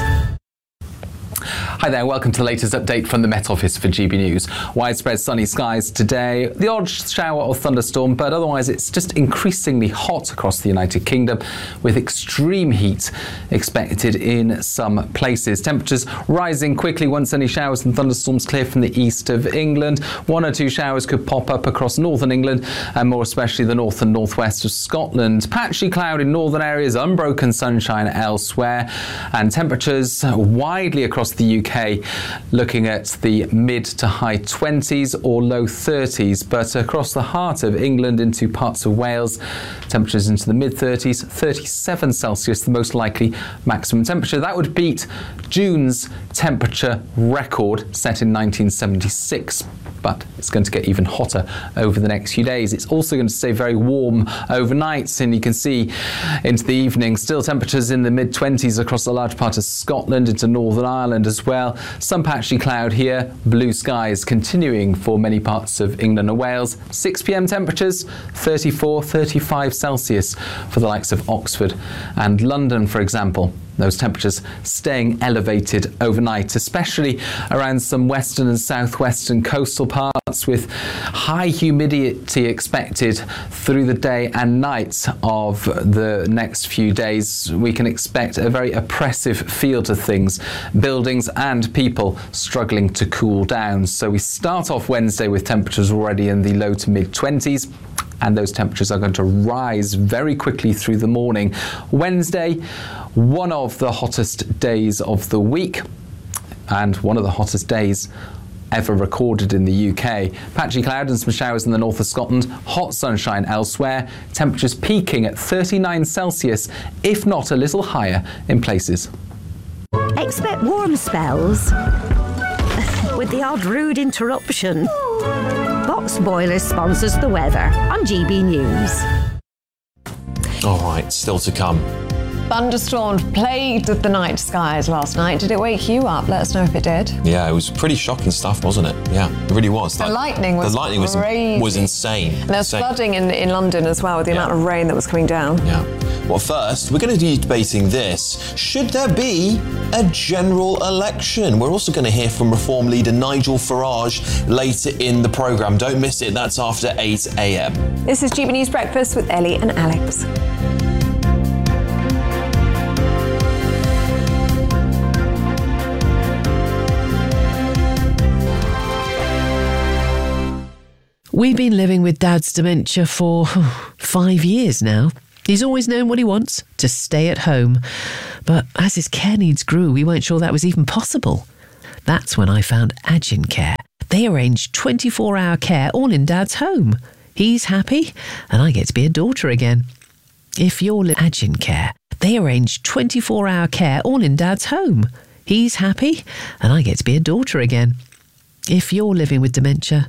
Hi there, welcome to the latest update from the Met Office for G B News. Widespread sunny skies today, the odd shower or thunderstorm, but otherwise it's just increasingly hot across the United Kingdom with extreme heat expected in some places. Temperatures rising quickly once any showers and thunderstorms clear from the east of England. One or two showers could pop up across northern England and more especially the north and northwest of Scotland. Patchy cloud in northern areas, unbroken sunshine elsewhere, and temperatures widely across the U K looking at the mid to high twenties or low thirties, but across the heart of England into parts of Wales, temperatures into the mid thirties, thirty-seven Celsius, the most likely maximum temperature. That would beat June's temperature record set in nineteen seventy-six. But it's going to get even hotter over the next few days. It's also going to stay very warm overnight, and you can see into the evening still temperatures in the mid twenties across a large part of Scotland, into Northern Ireland as well. Some patchy cloud here, blue skies continuing for many parts of England and Wales. six p.m. temperatures, thirty-four, thirty-five Celsius for the likes of Oxford and London, for example. Those temperatures staying elevated overnight, especially around some western and southwestern coastal parts, with high humidity expected through the day and night of the next few days. We can expect a very oppressive feel to things, buildings and people struggling to cool down. So we start off Wednesday with temperatures already in the low to mid twenties. And those temperatures are going to rise very quickly through the morning. Wednesday, one of the hottest days of the week, and one of the hottest days ever recorded in the U K. Patchy cloud and some showers in the north of Scotland, hot sunshine elsewhere, temperatures peaking at thirty-nine Celsius, if not a little higher in places. Expect warm spells with the odd rude interruption. Box Boilers sponsors the weather on G B News. All right, still to come. Thunderstorms plagued the night skies last night. Did it wake you up? Let us know if it did. Yeah, it was pretty shocking stuff, wasn't it? Yeah, it really was. The Like, lightning was the lightning was, crazy. was insane. And there was Insane. flooding in, in London as well with the Yeah. amount of rain that was coming down. Yeah. Well, first, we're going to be debating this. Should there be a general election? We're also going to hear from Reform leader Nigel Farage later in the programme. Don't miss it. That's after eight a.m. This is G B News Breakfast with Ellie and Alex. We've been living with Dad's dementia for five years now. He's always known what he wants, to stay at home. But as his care needs grew, we weren't sure that was even possible. That's when I found Agin Care. They arrange twenty-four hour care all in Dad's home. He's happy, and I get to be a daughter again. If you're li- Agin Care, they arrange twenty-four hour care all in Dad's home. He's happy, and I get to be a daughter again. If you're living with dementia,